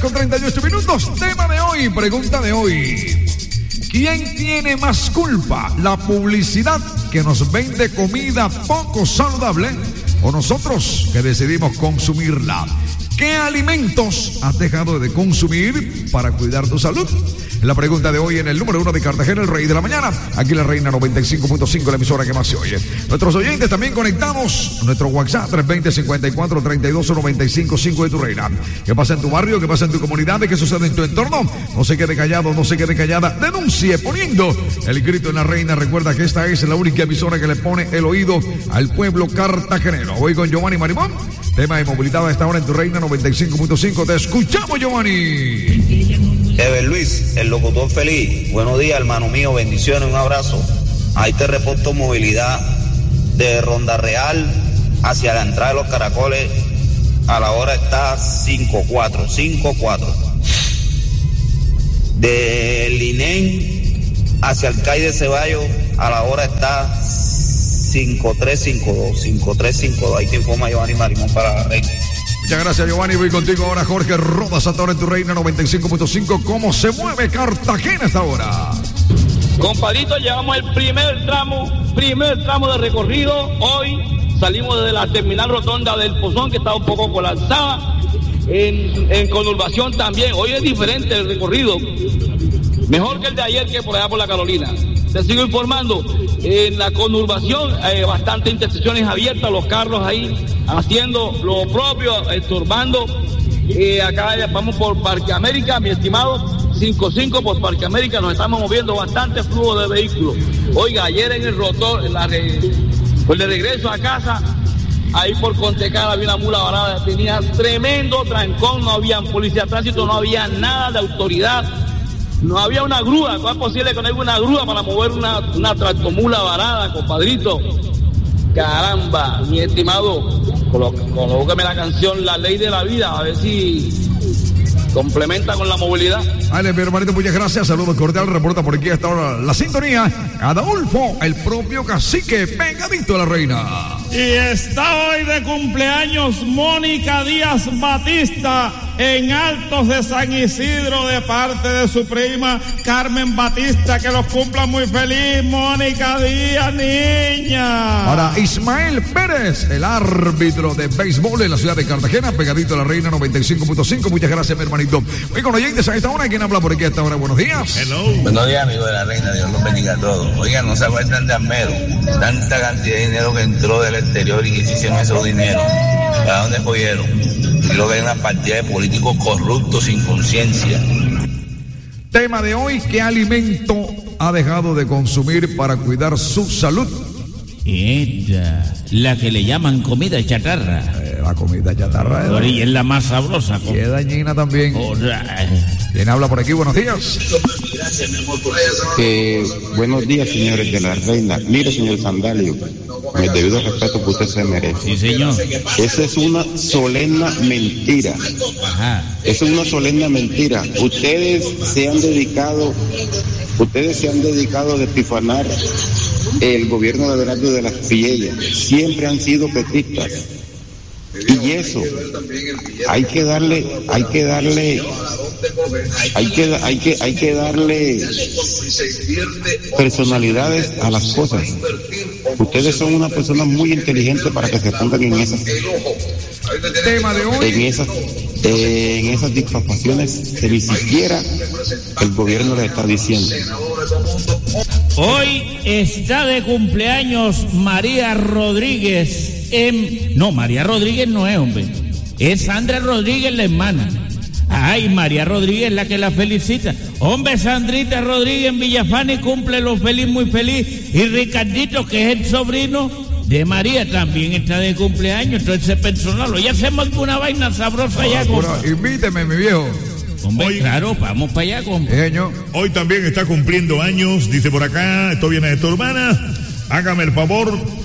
con 38 minutos. Tema de hoy, pregunta de hoy. ¿Quién tiene más culpa? ¿La publicidad que nos vende comida poco saludable o nosotros que decidimos consumirla? ¿Qué alimentos has dejado de consumir para cuidar tu salud? La pregunta de hoy en el número 1 de Cartagena, el Rey de la Mañana. Aquí la Reina 95.5, la emisora que más se oye. Nuestros oyentes también conectados. Nuestro WhatsApp 320-54-32-95-5 de tu Reina. ¿Qué pasa en tu barrio? ¿Qué pasa en tu comunidad? ¿Qué sucede en tu entorno? No se quede callado, no se quede callada. Denuncie poniendo el grito en la Reina. Recuerda que esta es la única emisora que le pone el oído al pueblo cartagenero. Voy con Giovanni Marimón. Tema de movilidad a esta hora en tu Reina 95.5. Te escuchamos, Giovanni. Ever Luis, el locutor feliz. Buenos días, hermano mío. Bendiciones, un abrazo. Ahí te reporto movilidad de Ronda Real hacia la entrada de los Caracoles. A la hora está 5-4. De Linén hacia el CAI de Ceballos, a la hora está 5352. Ahí te informa Giovanni Marimón para la Reina. Muchas gracias, Giovanni. Voy contigo ahora, Jorge Rodas, hasta ahora en tu Reina 95.5. ¿Cómo se mueve Cartagena hasta ahora? Compadrito, llevamos el primer tramo de recorrido. Hoy salimos desde la terminal rotonda del Pozón, que está un poco colapsada. En conurbación también. Hoy es diferente el recorrido. Mejor que el de ayer, que por allá por la Carolina. Te sigo informando. En la conurbación, bastantes intersecciones abiertas, los carros ahí haciendo lo propio, estorbando. Acá vamos por Parque América, mi estimado, 55 por Parque América, nos estamos moviendo bastante flujo de vehículos. Oiga, ayer en el rotor, pues de regreso a casa, ahí por Contecala había una mula varada, tenía tremendo trancón, no había policía de tránsito, no había nada de autoridad. No había una grúa. ¿Cómo es posible que no haya una grúa para mover una tractomula varada, compadrito? Caramba, mi estimado, colóqueme la canción La Ley de la Vida, a ver si complementa con la movilidad. Dale, mi hermanito, muchas gracias. Saludos cordiales. Reporta por aquí hasta ahora la sintonía. Adolfo, el propio cacique, pegadito a la Reina. Y está hoy de cumpleaños Mónica Díaz Batista en Altos de San Isidro, de parte de su prima Carmen Batista. Que los cumpla muy feliz, Mónica Díaz, niña. Para Ismael Pérez, el árbitro de béisbol en la ciudad de Cartagena, pegadito a la Reina 95.5. Muchas gracias, mi hermanito. Voy con oyentes a esta hora. ¿Quién habla por aquí a esta hora? Buenos días. Hello. Buenos días, amigo de la Reina. Dios los bendiga a todos. Oigan, no se acuerdan de Amero. Tanta cantidad de dinero que entró del exterior y que hicieron esos dineros. ¿Para dónde cogieron? Y luego hay una partida de políticos corruptos sin conciencia. Tema de hoy: ¿qué alimento ha dejado de consumir para cuidar su salud? La que le llaman comida chatarra. La comida chatarra y es la más sabrosa. Y es dañina también. ¿Quién habla por aquí? Buenos días. Buenos días, señores de la Reina. Mire, señor Sandalio, con el debido respeto que usted se merece. Sí, señor. Esa es una solemne mentira. Ajá. Esa es una solemne mentira. Ustedes se han dedicado a despifanar el gobierno de Verano de las Piellas. Siempre han sido petistas. Y eso, hay que darle personalidades a las cosas. Ustedes son una persona muy inteligente para que se pongan en esas difamaciones que ni siquiera el gobierno les está diciendo. Hoy está de cumpleaños María Rodríguez. No, María Rodríguez no es, hombre. Es Sandra Rodríguez, la hermana. Ay, María Rodríguez la que la felicita. Hombre, Sandrita Rodríguez en Villafani cumple lo feliz, muy feliz. Y Ricardito, que es el sobrino de María, también está de cumpleaños. Entonces, personal, ya hacemos alguna vaina sabrosa allá, compa. Invíteme, mi viejo. Hombre, hoy, claro, vamos para allá, compa. Hoy también está cumpliendo años, dice por acá, esto viene de tu hermana. Hágame el favor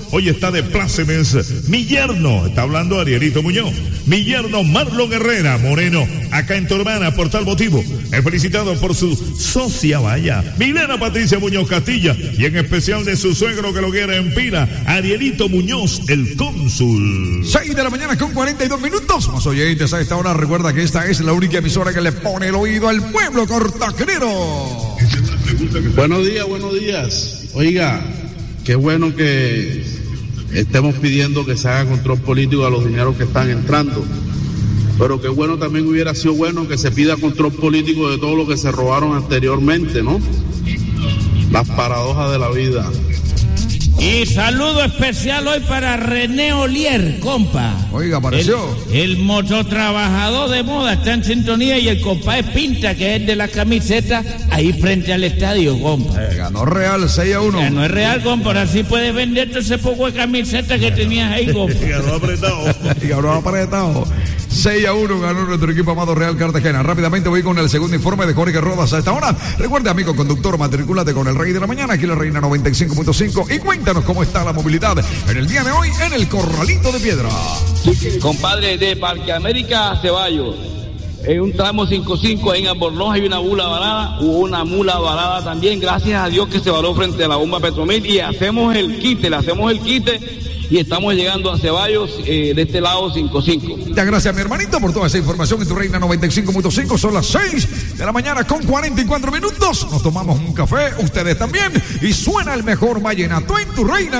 Hoy está de plácemes mi yerno, está hablando Arielito Muñoz, mi yerno Marlon Herrera Moreno, acá en tu hermana, por tal motivo, he felicitado por su socia, vaya, Milena Patricia Muñoz Castilla, y en especial de su suegro que lo quiere en Pira, Arielito Muñoz, el cónsul. 6 de la mañana con 42 minutos. Más oyentes a esta hora, recuerda que esta es la única emisora que le pone el oído al pueblo cortaquenero. Buenos días. Oiga, qué bueno que estemos pidiendo que se haga control político a los dineros que están entrando. Pero qué bueno, también hubiera sido bueno que se pida control político de todo lo que se robaron anteriormente, ¿no? Las paradojas de la vida. Y saludo especial hoy para René Olier, compa. Oiga, apareció. El mototrabajador de moda está en sintonía, y el compa es Pinta, que es de la camiseta, ahí frente al estadio, compa. Ganó Real 6-1. Ganó el Real, compa, ahora sí puedes vender todo ese poco de camiseta que tenías ahí, compa. Ganó apretado. Ganó apretado. 6-1 ganó nuestro equipo amado Real Cartagena. Rápidamente voy con el segundo informe de Jorge Rodas a esta hora. Recuerde, amigo conductor, matricúlate con el Rey de la Mañana, aquí la Reina 95.5, y cuéntanos cómo está la movilidad en el día de hoy en el Corralito de Piedra. Compadre, de Parque América a Ceballos, en un tramo 5-5 en Albornoz hay una mula varada, hubo una mula varada también, gracias a Dios que se varó frente a la bomba Petromil, y le hacemos el quite y estamos llegando a Ceballos de este lado 5-5. Muchas gracias, mi hermanito, por toda esa información en tu Reina 95.5. Son las 6 de la mañana con 44 minutos. Nos tomamos un café, ustedes también, y suena el mejor vallenato en tu Reina.